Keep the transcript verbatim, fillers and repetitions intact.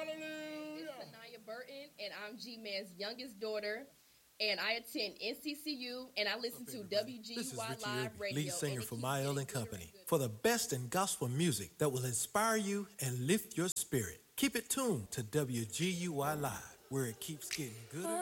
Hallelujah. It's Sanaya Burton, and I'm G-Man's youngest daughter. And I attend N C C U, and I listen to W G U Y Live Radio. Lead singer for Mael and Company, for the best in gospel music that will inspire you and lift your spirit. Keep it tuned to W G U Y Live, where it keeps getting gooder